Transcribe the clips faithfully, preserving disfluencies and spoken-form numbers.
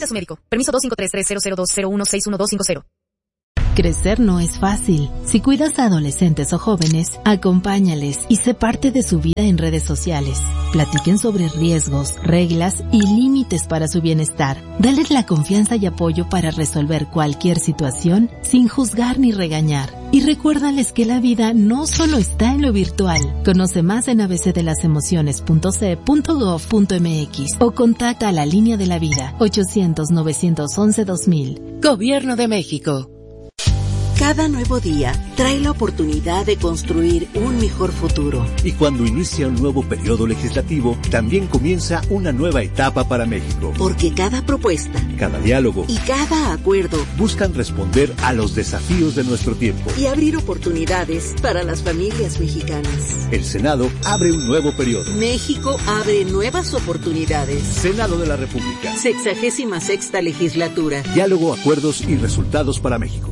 a su médico. Permiso dos cinco tres tres cero cero dos cero uno seis uno dos cinco cero. Crecer no es fácil. Si cuidas a adolescentes o jóvenes, acompáñales y sé parte de su vida en redes sociales. Platiquen sobre riesgos, reglas y límites para su bienestar. Dales la confianza y apoyo para resolver cualquier situación sin juzgar ni regañar. Y recuérdales que la vida no solo está en lo virtual. Conoce más en a b c de las emociones punto c e punto gov punto m x o contacta a la línea de la vida ochocientos novecientos once dos mil. Gobierno de México. Cada nuevo día trae la oportunidad de construir un mejor futuro. Y cuando inicia un nuevo periodo legislativo, también comienza una nueva etapa para México. Porque cada propuesta, cada diálogo y cada acuerdo buscan responder a los desafíos de nuestro tiempo y abrir oportunidades para las familias mexicanas. El Senado abre un nuevo periodo. México abre nuevas oportunidades. Senado de la República. Sexagésima sexta legislatura. Diálogo, acuerdos y resultados para México.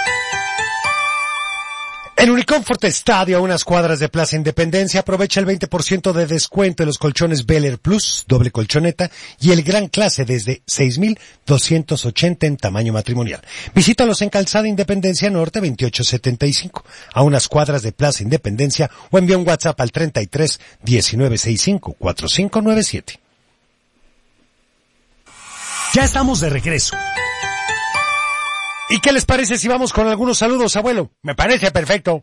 En Unicomfort Estadio, a unas cuadras de Plaza Independencia, aprovecha el veinte por ciento de descuento en los colchones Bel Air Plus, doble colchoneta, y el Gran Clase desde seis mil doscientos ochenta en tamaño matrimonial. Visítalos en Calzada Independencia Norte veintiocho setenta y cinco, a unas cuadras de Plaza Independencia, o envía un WhatsApp al treinta y tres diecinueve sesenta y cinco cuarenta y cinco noventa y siete. Ya estamos de regreso. ¿Y qué les parece si vamos con algunos saludos, abuelo? Me parece perfecto.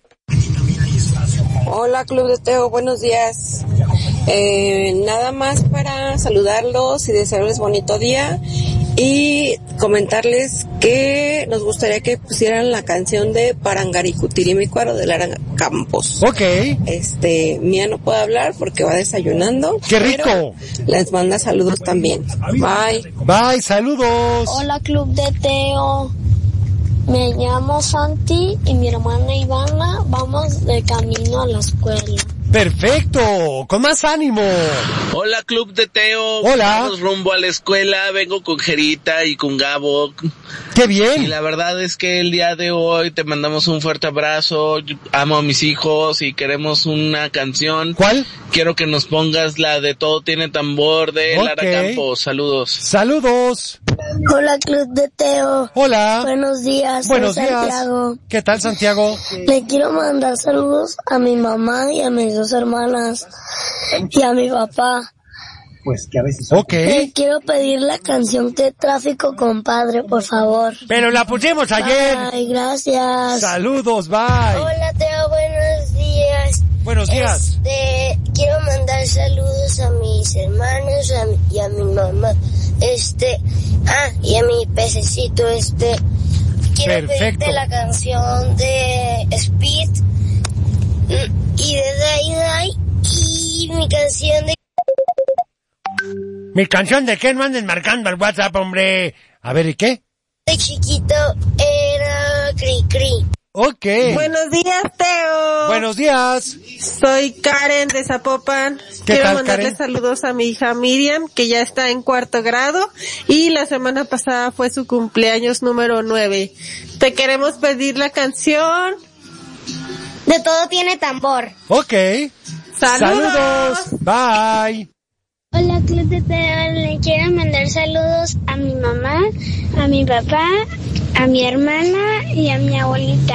Hola, Club de Teo, buenos días. Eh, nada más para saludarlos y desearles bonito día y comentarles que nos gustaría que pusieran la canción de Parangaricutirimícuaro de Lara Campos. Ok. Este, Mía no puede hablar porque va desayunando. ¡Qué rico! Les manda saludos también. Bye. Bye, saludos. Hola, Club de Teo. Me llamo Santi y mi hermana Ivana. Vamos de camino a la escuela. Perfecto, con más ánimo. Hola, Club de Teo. Hola. Vamos rumbo a la escuela, vengo con Jerita y con Gabo. ¡Qué bien! Y la verdad es que el día de hoy te mandamos un fuerte abrazo. Yo amo a mis hijos y queremos una canción. ¿Cuál? Quiero que nos pongas la de Todo tiene tambor de okay. Lara Campos. Saludos. Saludos. Hola, Club de Teo. Hola. Buenos días. Buenos soy días. Santiago. ¿Qué tal, Santiago? Le quiero mandar saludos a mi mamá y a mis dos hermanas y a mi papá. Pues que a veces... Ok. Le quiero pedir la canción de Tráfico, compadre, por favor. Pero la pusimos ayer. Ay, gracias. Saludos, bye. Hola, Teo, buenos días. Buenos días. Este, quiero mandar saludos a mis hermanos a mi, y a mi mamá. Este, ah, y a mi pececito, este. Quiero Perfecto. pedirte la canción de Speed y de Dai Dai y mi canción de... ¿Mi canción de qué? No anden marcando al WhatsApp, hombre. A ver, ¿y qué? De chiquito era Cri Cri. Ok. Buenos días, Teo. Buenos días. Soy Karen de Zapopan. ¿Qué Quiero tal, mandarle Karen? saludos a mi hija Miriam, que ya está en cuarto grado, y la semana pasada fue su cumpleaños número nueve. Te queremos pedir la canción De Todo tiene tambor. Ok. ¡Saludos! Saludos. Bye. Hola, Club de Teo. Le quiero mandar saludos a mi mamá, a mi papá, a mi hermana y a mi abuelita.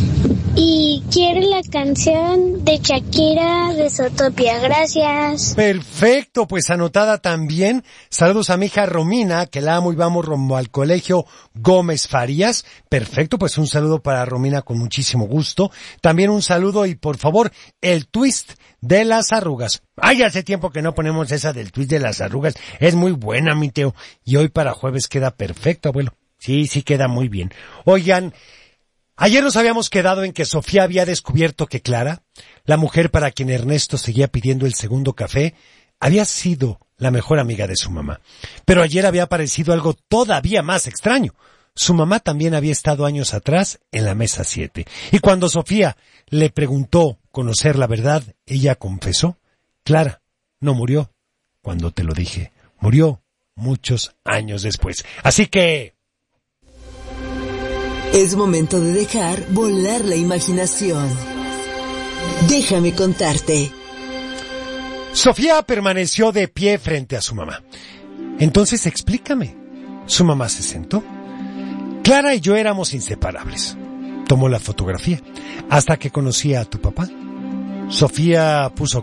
Y quiero la canción de Shakira de Zootopia. Gracias. Perfecto, pues anotada también. Saludos a mi hija Romina, que la amo y vamos rumbo al colegio Gómez Farías. Perfecto, pues un saludo para Romina con muchísimo gusto. También un saludo y por favor, el twist de las arrugas. Ay, hace tiempo que no ponemos esa del twist de las arrugas. Es muy buena, mi Teo. Y hoy para jueves queda perfecto, abuelo. Sí, sí queda muy bien. Oigan, ayer nos habíamos quedado en que Sofía había descubierto que Clara, la mujer para quien Ernesto seguía pidiendo el segundo café, había sido la mejor amiga de su mamá. Pero ayer había aparecido algo todavía más extraño. Su mamá también había estado años atrás en la mesa siete. Y cuando Sofía le preguntó conocer la verdad, ella confesó: Clara no murió cuando te lo dije, murió muchos años después. Así que... Es momento de dejar volar la imaginación. Déjame contarte. Sofía permaneció de pie frente a su mamá. Entonces explícame, Su mamá se sentó. Clara y yo éramos inseparables. Tomó la fotografía hasta que conocí a tu papá. Sofía puso